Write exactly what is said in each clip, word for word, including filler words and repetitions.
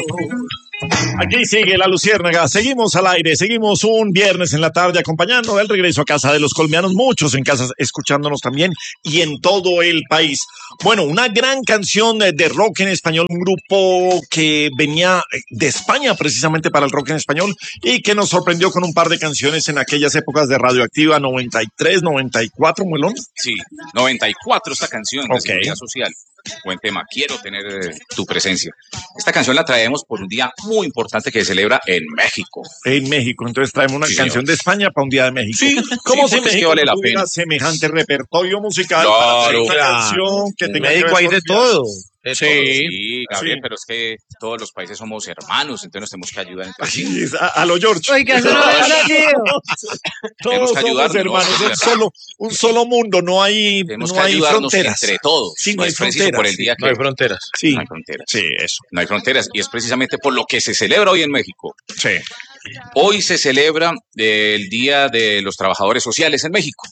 Aquí sigue la Luciérnaga, seguimos al aire, seguimos un viernes en la tarde acompañando el regreso a casa de los colombianos, muchos en casa escuchándonos también y en todo el país. Bueno, una gran canción de rock en español, un grupo que venía de España precisamente para el rock en español y que nos sorprendió con un par de canciones en aquellas épocas de Radioactiva noventa y tres, noventa y cuatro, Muelón. Sí, noventa y cuatro esta canción de okay. Seguridad Social. Buen tema, quiero tener eh, tu presencia. Esta canción la traemos por un día muy importante que se celebra en México. En México, entonces traemos una sí, canción señor. de España para un día de México. Sí, ¿Cómo sí, si México vale no la tuviera pena. semejante repertorio musical? Claro, una claro. canción que en tenga México hay de todo. Sí, sí, Gabriel, sí. Pero es que todos los países somos hermanos, entonces nos tenemos que ayudar entre sí. a, a lo George. Oiga, eso no es todos somos hermanos, un solo, un solo mundo, no hay, tenemos no que hay ayudarnos fronteras. Entre todos. Sí, no, no hay es preciso fronteras. Por el día sí, que no hay fronteras. Sí. No hay fronteras. Sí, eso. No hay fronteras y es precisamente por lo que se celebra hoy en México. Sí. Hoy se celebra el Día de los Trabajadores Sociales en México.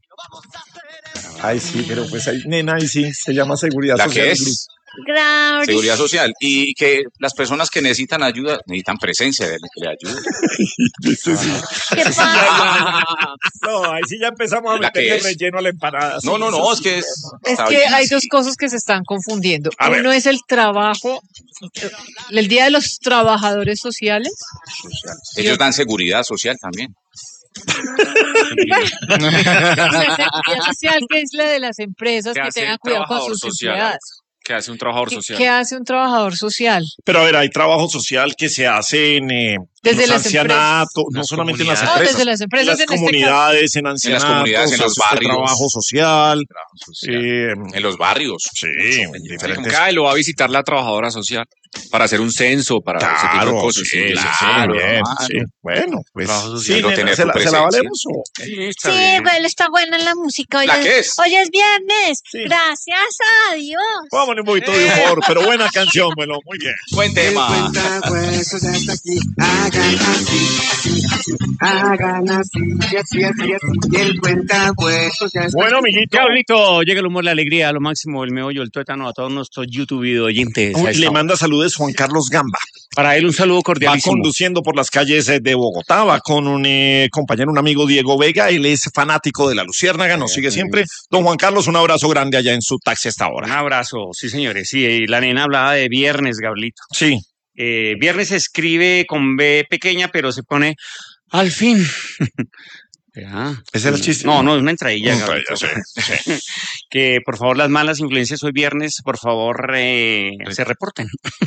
Ay, sí, pero pues ahí, nena, ahí sí, se llama Seguridad ¿La Social. que es? Gracias. Seguridad Social. Y que las personas que necesitan ayuda, necesitan presencia de alguien que le ayude. sí, sí. ¿Qué pasa? No, ahí sí ya empezamos a meterle relleno a la empanada. No, sí, no, no, es que es... Es que bien. Hay dos cosas que se están confundiendo. A Uno ver. es el trabajo, el Día de los Trabajadores Sociales. Ellos dan seguridad social también. La seguridad social, que es la de las empresas que tengan cuidado con sus social, empleadas. ¿Qué hace un trabajador ¿Qué, social? ¿Qué hace un trabajador social? Pero a ver, hay trabajo social que se hace en eh, desde los las ancianatos, no las solamente en las no, empresas, desde las empresas, en las en comunidades, este en ancianatos, en las comunidades, en los barrios, trabajo social, trabajo social. Eh, en los barrios, sí, en diferentes. Cada lo va a visitar la trabajadora social para hacer un censo, para claro, ese tipo de cosas. Sí, sí, claro, sí, bien, sí. Bueno, pues sí, nena, tener ¿se, la, ¿se la valemos o? Sí, sí bueno, está buena la música. Hoy ¿La es, qué es? Hoy es viernes. Sí. Gracias a Dios. Vamos un poquito de humor, pero buena canción, Melo, muy bien. Buen tema. El cuentahuesos ya está aquí. Hagan así, así, así. Hagan así, así, así, así. El cuentahuesos ya está Bueno, aquí. amiguito. Carlito, llega el humor, la alegría, lo máximo, el meollo, el tuétano a todos nuestros YouTube video oyentes. Uy, le manda saludos Juan Carlos Gamba. Para él un saludo cordialísimo. Va conduciendo por las calles de Bogotá, va con un eh, compañero, un amigo Diego Vega, él es fanático de la Luciérnaga, nos sigue siempre. Don Juan Carlos, un abrazo grande allá en su taxi hasta ahora. Un abrazo, sí señores, sí, y la nena hablaba de viernes, Gablito. Sí. Eh, viernes se escribe con B pequeña, pero se pone al fin. Ah, ¿Ese era el chiste? No, no, es una entradilla. Una entradilla, sí, sí. Que por favor las malas influencias hoy viernes, por favor, eh, se reporten.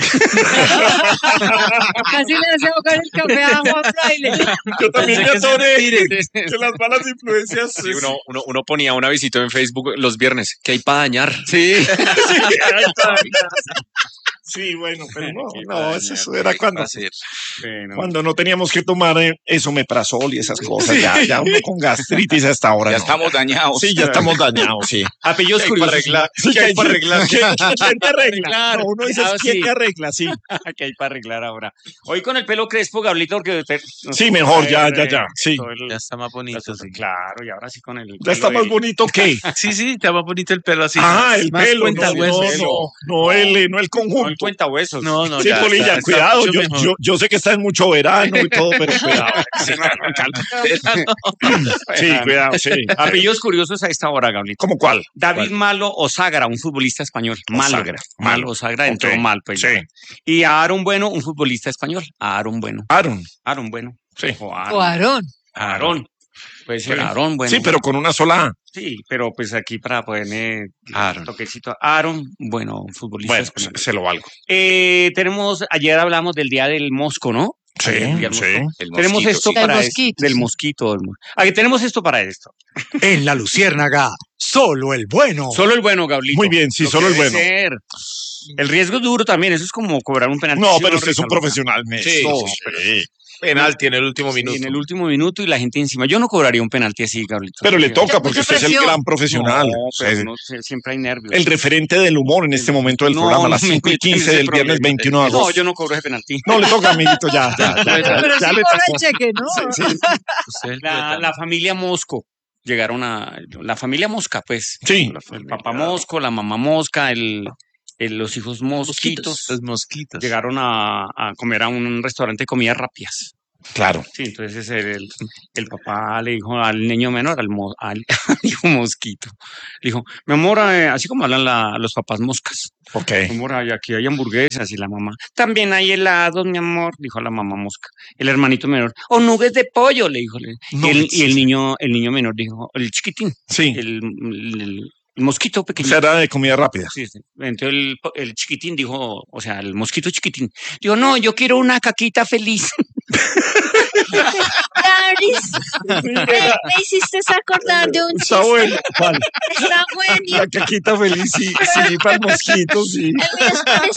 Casi le hace ahogar el café a Juan Fraile. Yo también me atoré que las malas influencias... Sí, uno, uno, uno ponía un avisito en Facebook los viernes, que hay para dañar. Sí, sí, hay para dañar. Sí, bueno, pero no, no, eso era cuando, bueno, cuando no teníamos que tomar eh, esomeprazol y esas cosas, ya, ya uno con gastritis hasta ahora. Ya no. estamos dañados. Sí, ya estamos dañados, sí. Apellidos curiosos. Arreglar. Sí, ¿Qué hay para arreglar? ¿Quién te arregla? No, uno dice, Ah, ¿quién sí. te arregla? Sí. ¿Qué hay para arreglar ahora? Hoy con el pelo crespo, Gablito, porque... Te, no sí, sé, mejor, ya, eh, ya, ya, sí. El, Ya está más bonito, sí. Claro, y ahora sí con el... ¿Ya está más bonito que? Sí, sí, está más bonito el pelo así. Ah, el más pelo, cuenta no, huesos. no, no, no, el, no el No, conjunto. el cuenta huesos. No, no, Sí, ya, Polilla, está- está cuidado, mucho yo, mejor. yo, yo sé que está en mucho verano y todo, pero cuidado. Sí, cuidado, sí. Apellidos curiosos a esta hora, Gablito. ¿Cómo cuál? David Malo Osagra, un futbolista español. Malo. Osagra, Malo Malo. Osagra entró Ok, mal, pues. sí. Y a Aaron Bueno, un futbolista español. Aaron Bueno. Aaron. Aaron Bueno. Sí. O O Aaron. Aarón. Aaron. Puede ser Sí. Aaron Bueno. Sí, pero con una sola A. Sí, pero pues aquí para ponerle Aaron. toquecito. Aaron Bueno, un futbolista Bueno, español. se, se lo valgo. Eh, tenemos, ayer hablamos del Día del Mosco, ¿no? Sí, Ayer, Día del sí. Mosco. El Tenemos mosquito, esto sí. Del para es- mosquito, del sí. mosquito. Del mos- Aquí tenemos esto para esto. En la Luciérnaga, solo el bueno. Solo el bueno, Gablito. Muy bien, sí, Lo solo que el debe bueno. ser. El riesgo es duro también, eso es como cobrar un penalti. No, Sí, pero uno usted es un resaloca. profesional, Néstor. Sí, Sí. Penalti en el último Sí, minuto. en el último minuto y la gente encima. Yo no cobraría un penalti así, Gablito. Pero le Sí. toca Mucha porque usted es el presión. gran profesional. No, pero Sí. uno se- siempre hay nervios. El referente del humor en este momento del No, programa, a no las me cinco y metan en quince ese del viernes problema. veintiuno de No, agosto. yo no cobro ese penalti. No, le toca, amiguito, ya. ya, ya, ya, Pero ya sí le cobra tocó. el cheque, ¿no? Sí, sí. Usted es el La, poeta. la familia Mosco. Llegaron a... La familia Mosca, pues. Sí. El papá Mosco, la mamá Mosca, el, eh, los hijos mosquitos, Los mosquitos. llegaron a, a comer a un restaurante de comidas rápidas. Claro. Sí, entonces el, el papá le dijo al niño menor, al, mo- al hijo mosquito, le dijo, mi amor, eh, así como hablan la- los papás moscas, Ok. mi amor, ay, aquí hay hamburguesas y la mamá, también hay helados, mi amor, dijo la mamá mosca. El hermanito menor, o nuggets de pollo, le dijo. le- Y el, Nuggets. y el niño, el niño menor dijo, el chiquitín, Sí. el, el- el mosquito O pequeño. sea, era de comida rápida. Sí, sí. Entonces el, el chiquitín dijo, o sea, el mosquito chiquitín, dijo, no, yo quiero una caquita feliz. Laris, me, me hiciste acordar de un Está chiste. bueno. ¿Cuál? Está bueno. La caquita feliz, sí, sí, para el mosquito, sí. El mío es con